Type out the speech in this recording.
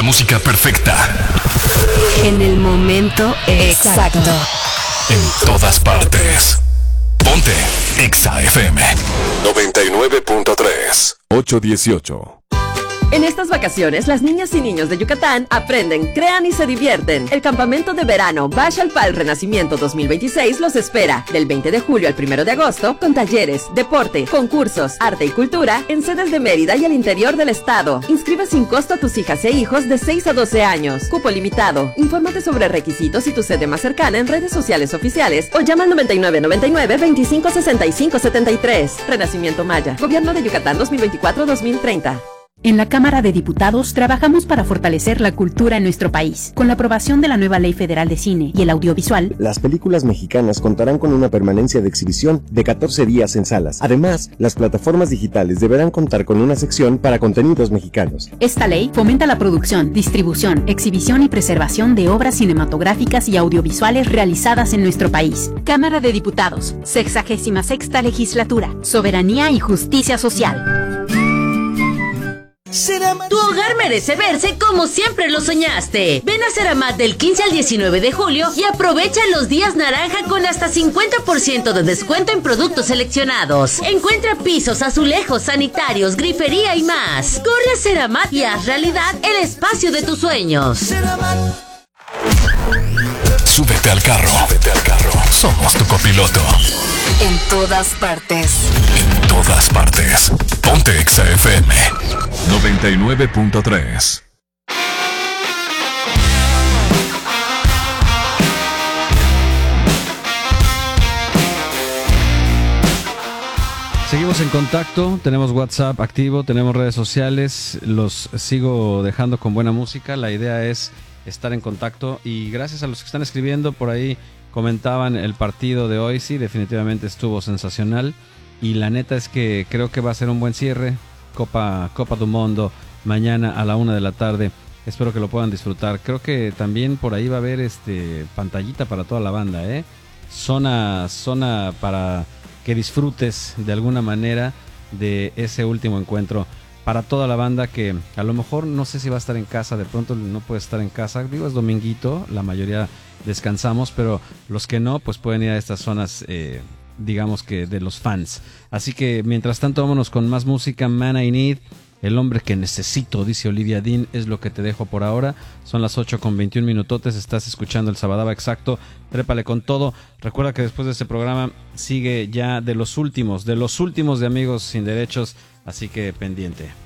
música perfecta. En el momento exacto. En todas partes. Ponte Exa FM 99.3 818. En estas vacaciones, las niñas y niños de Yucatán aprenden, crean y se divierten. El campamento de verano Bash al Pal Renacimiento 2026 los espera del 20 de julio al 1 de agosto con talleres, deporte, concursos, arte y cultura en sedes de Mérida y el interior del estado. Inscribe sin costo a tus hijas e hijos de 6 a 12 años. Cupo limitado. Infórmate sobre requisitos y tu sede más cercana en redes sociales oficiales o llama al 9999-256573. Renacimiento Maya. Gobierno de Yucatán 2024-2030. En la Cámara de Diputados trabajamos para fortalecer la cultura en nuestro país. Con la aprobación de la nueva Ley Federal de Cine y el Audiovisual, las películas mexicanas contarán con una permanencia de exhibición de 14 días en salas. Además, las plataformas digitales deberán contar con una sección para contenidos mexicanos. Esta ley fomenta la producción, distribución, exhibición y preservación de obras cinematográficas y audiovisuales realizadas en nuestro país. Cámara de Diputados, 66ª Legislatura, Soberanía y Justicia Social. Tu hogar merece verse como siempre lo soñaste. Ven a Ceramat del 15 al 19 de julio y aprovecha los días naranja con hasta 50% de descuento en productos seleccionados. Encuentra pisos, azulejos, sanitarios, grifería y más. Corre a Ceramat y haz realidad el espacio de tus sueños. Súbete al carro. Somos tu copiloto. En todas partes. En todas partes. Ponte Exa FM 99.3. Seguimos en contacto, tenemos WhatsApp activo, tenemos redes sociales, los sigo dejando con buena música. La idea es estar en contacto y gracias a los que están escribiendo por ahí. Comentaban el partido de hoy, sí, definitivamente estuvo sensacional y la neta es que creo que va a ser un buen cierre. Copa do Mundo mañana a la 1 de la tarde. Espero que lo puedan disfrutar. Creo que también por ahí va a haber pantallita para toda la banda, zona para que disfrutes de alguna manera de ese último encuentro. Para toda la banda que a lo mejor no sé si va a estar en casa, de pronto no puede estar en casa. Digo, es dominguito, la mayoría descansamos, pero los que no, pues pueden ir a estas zonas, digamos que de los fans. Así que mientras tanto vámonos con más música. Man I Need, el hombre que necesito, dice Olivia Dean, es lo que te dejo por ahora. Son las 8:21 minutotes, estás escuchando el Sabadaba Exacto, trépale con todo. Recuerda que después de este programa sigue ya de los últimos de Amigos Sin Derechos, así que pendiente.